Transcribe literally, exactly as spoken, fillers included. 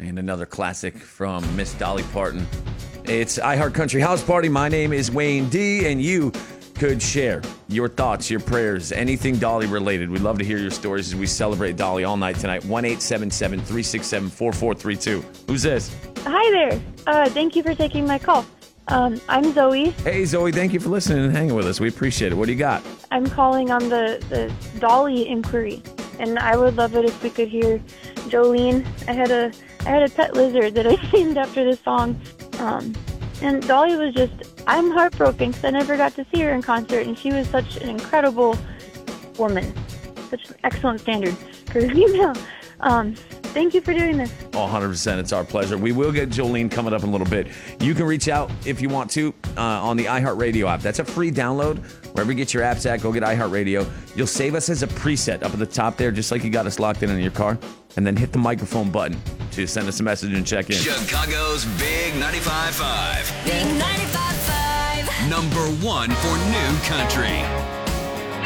And another classic from Miss Dolly Parton. It's iHeart Country House Party. My name is Wayne D, and you could share your thoughts, your prayers, anything Dolly related. We'd love to hear your stories as we celebrate Dolly all night tonight. one eight seven seven, three six seven, four four three two. Who's this? Hi there. Uh, thank you for taking my call. Um, I'm Zoe. Hey, Zoe. Thank you for listening and hanging with us. We appreciate it. What do you got? I'm calling on the, the Dolly inquiry, and I would love it if we could hear Jolene. I had a I had a pet lizard that I named after this song, um, and Dolly was just, I'm heartbroken because I never got to see her in concert, and she was such an incredible woman, such an excellent standard for a female. Um, thank you for doing this. Oh, one hundred percent. It's our pleasure. We will get Jolene coming up in a little bit. You can reach out if you want to uh, on the iHeartRadio app. That's a free download. Wherever you get your apps at, go get iHeartRadio. You'll save us as a preset up at the top there, just like you got us locked in in your car. And then hit the microphone button to send us a message and check in. Chicago's Big ninety-five point five. Big ninety-five point five. Number one for new country.